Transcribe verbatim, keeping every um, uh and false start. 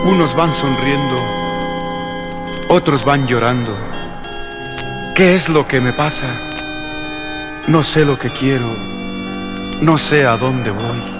Unos van sonriendo, otros van llorando. ¿Qué es lo que me pasa? No sé lo que quiero, no sé a dónde voy.